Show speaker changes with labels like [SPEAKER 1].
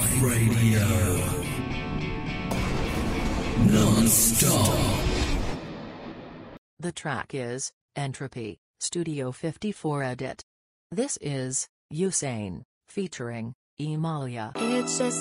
[SPEAKER 1] Radio. Non-stop.
[SPEAKER 2] The track is Entropy, Studio 54 Edit. This is Usain, featuring Emalia.
[SPEAKER 3] It's just